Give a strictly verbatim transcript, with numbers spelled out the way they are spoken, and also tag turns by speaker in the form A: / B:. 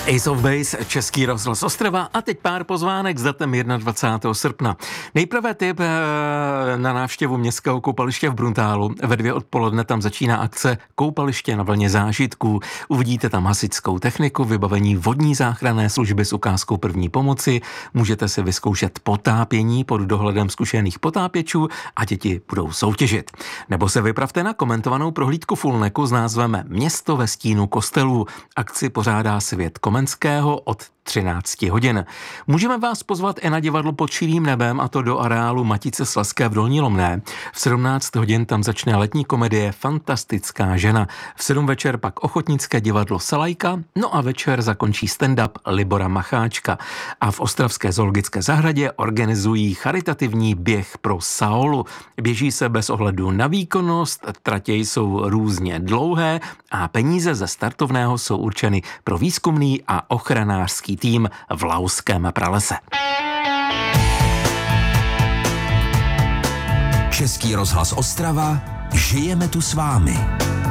A: Ace of Base, Český rozhlas Ostrava a teď pár pozvánek s datem dvacátého prvního srpna. Nejprve tip na návštěvu městského koupaliště v Bruntálu. Ve dvě odpoledne tam začíná akce Koupaliště na vlně zážitků. Uvidíte tam hasičskou techniku, vybavení vodní záchranné služby s ukázkou první pomoci. Můžete si vyzkoušet potápění pod dohledem zkušených potápěčů a děti budou soutěžit. Nebo se vypravte na komentovanou prohlídku Fulneku s názvem Město ve stínu kostelů. Akci pořádá Svět Komenského od třinácti hodin. Můžeme vás pozvat i na divadlo Pod širým nebem, a to do areálu Matice Slezské v Dolní Lomné. V sedmnáct hodin tam začne letní komedie Fantastická žena. V sedm večer pak ochotnické divadlo Salajka, no a večer zakončí stand-up Libora Macháčka. A v ostravské zoologické zahradě organizují charitativní běh pro Saolu. Běží se bez ohledu na výkonnost, tratě jsou různě dlouhé a peníze ze startovného jsou určeny pro výzkumný a ochranářský tým v Lauském pralese.
B: Český rozhlas Ostrava, žijeme tu s vámi.